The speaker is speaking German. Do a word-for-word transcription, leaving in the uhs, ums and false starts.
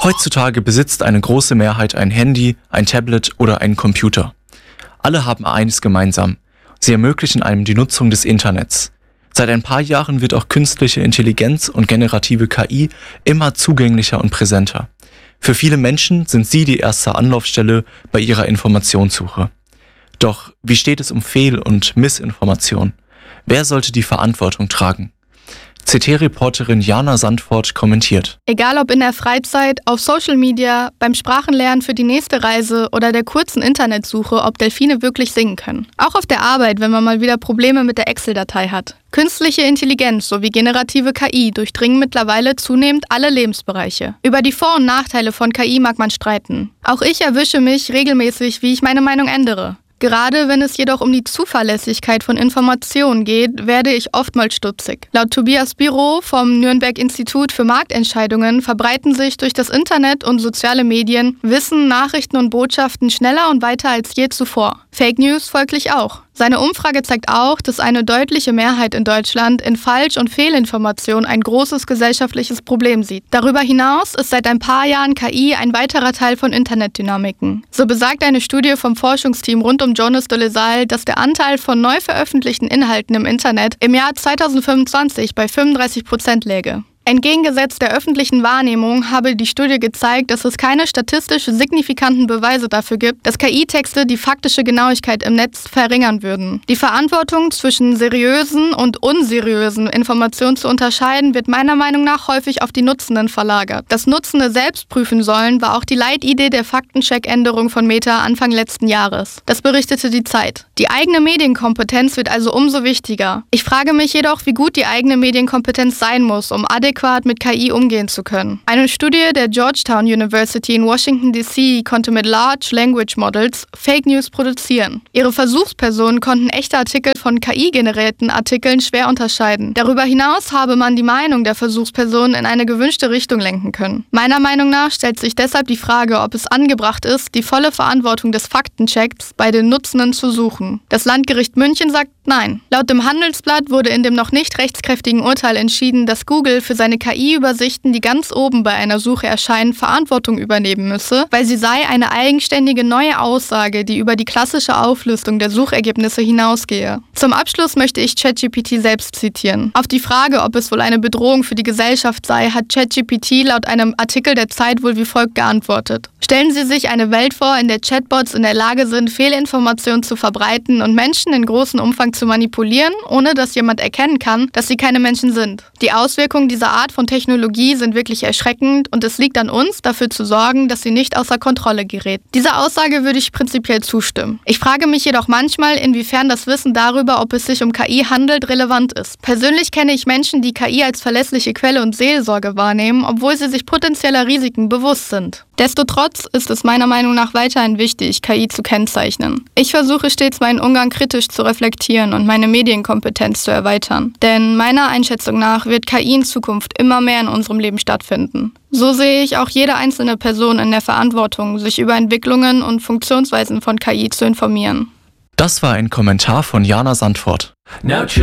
Heutzutage besitzt eine große Mehrheit ein Handy, ein Tablet oder einen Computer. Alle haben eines gemeinsam: Sie ermöglichen einem die Nutzung des Internets. Seit ein paar Jahren wird auch künstliche Intelligenz und generative K I immer zugänglicher und präsenter. Für viele Menschen sind sie die erste Anlaufstelle bei ihrer Informationssuche. Doch wie steht es um Fehl- und Missinformation? Wer sollte die Verantwortung tragen? C T-Reporterin Jana Sandfort kommentiert. Egal ob in der Freizeit, auf Social Media, beim Sprachenlernen für die nächste Reise oder der kurzen Internetsuche, ob Delfine wirklich singen können. Auch auf der Arbeit, wenn man mal wieder Probleme mit der Excel-Datei hat. Künstliche Intelligenz sowie generative K I durchdringen mittlerweile zunehmend alle Lebensbereiche. Über die Vor- und Nachteile von K I mag man streiten. Auch ich erwische mich regelmäßig, wie ich meine Meinung ändere. Gerade wenn es jedoch um die Zuverlässigkeit von Informationen geht, werde ich oftmals stutzig. Laut Tobias Biro vom Nürnberg-Institut für Marktentscheidungen verbreiten sich durch das Internet und soziale Medien Wissen, Nachrichten und Botschaften schneller und weiter als je zuvor. Fake News folglich auch. Seine Umfrage zeigt auch, dass eine deutliche Mehrheit in Deutschland in Falsch- und Fehlinformation ein großes gesellschaftliches Problem sieht. Darüber hinaus ist seit ein paar Jahren K I ein weiterer Teil von Internetdynamiken. So besagt eine Studie vom Forschungsteam rund um Jonas de Lasalle, dass der Anteil von neu veröffentlichten Inhalten im Internet im Jahr zweitausendfünfundzwanzig bei fünfunddreißig Prozent läge. Entgegengesetzt der öffentlichen Wahrnehmung habe die Studie gezeigt, dass es keine statistisch signifikanten Beweise dafür gibt, dass K I-Texte die faktische Genauigkeit im Netz verringern würden. Die Verantwortung zwischen seriösen und unseriösen Informationen zu unterscheiden, wird meiner Meinung nach häufig auf die Nutzenden verlagert. Das Nutzende selbst prüfen sollen, war auch die Leitidee der Faktencheck-Änderung von Meta Anfang letzten Jahres. Das berichtete die Zeit. Die eigene Medienkompetenz wird also umso wichtiger. Ich frage mich jedoch, wie gut die eigene Medienkompetenz sein muss, um adäquat mit K I umgehen zu können. Eine Studie der Georgetown University in Washington D C konnte mit Large Language Models Fake News produzieren. Ihre Versuchspersonen konnten echte Artikel von K I-generierten Artikeln schwer unterscheiden. Darüber hinaus habe man die Meinung der Versuchspersonen in eine gewünschte Richtung lenken können. Meiner Meinung nach stellt sich deshalb die Frage, ob es angebracht ist, die volle Verantwortung des Faktenchecks bei den Nutzenden zu suchen. Das Landgericht München sagt nein. Laut dem Handelsblatt wurde in dem noch nicht rechtskräftigen Urteil entschieden, dass Google für seine K I-Übersichten, die ganz oben bei einer Suche erscheinen, Verantwortung übernehmen müsse, weil sie sei eine eigenständige neue Aussage, die über die klassische Auflistung der Suchergebnisse hinausgehe. Zum Abschluss möchte ich ChatGPT selbst zitieren. Auf die Frage, ob es wohl eine Bedrohung für die Gesellschaft sei, hat ChatGPT laut einem Artikel der Zeit wohl wie folgt geantwortet. Stellen Sie sich eine Welt vor, in der Chatbots in der Lage sind, Fehlinformationen zu verbreiten und Menschen in großem Umfang zu manipulieren, ohne dass jemand erkennen kann, dass sie keine Menschen sind. Die Auswirkungen dieser Art von Technologie sind wirklich erschreckend und es liegt an uns, dafür zu sorgen, dass sie nicht außer Kontrolle gerät. Dieser Aussage würde ich prinzipiell zustimmen. Ich frage mich jedoch manchmal, inwiefern das Wissen darüber, ob es sich um K I handelt, relevant ist. Persönlich kenne ich Menschen, die K I als verlässliche Quelle und Seelsorge wahrnehmen, obwohl sie sich potenzieller Risiken bewusst sind. Destotrotz ist es meiner Meinung nach weiterhin wichtig, K I zu kennzeichnen. Ich versuche stets, meinen Umgang kritisch zu reflektieren und meine Medienkompetenz zu erweitern. Denn meiner Einschätzung nach wird K I in Zukunft immer mehr in unserem Leben stattfinden. So sehe ich auch jede einzelne Person in der Verantwortung, sich über Entwicklungen und Funktionsweisen von K I zu informieren. Das war ein Kommentar von Jana Sandfort. Now